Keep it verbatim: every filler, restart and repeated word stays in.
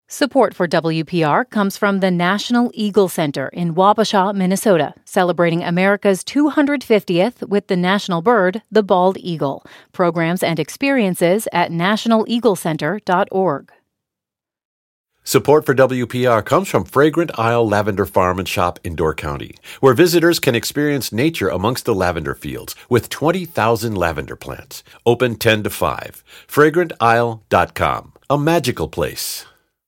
Support for W P R comes from the National Eagle Center in Wabasha, Minnesota, celebrating America's two hundred fiftieth with the national bird, the bald eagle. Programs and experiences at national eagle center dot org. Support for W P R comes from Fragrant Isle Lavender Farm and Shop in Door County, where visitors can experience nature amongst the lavender fields with twenty thousand lavender plants. Open ten to five. fragrant isle dot com. A magical place.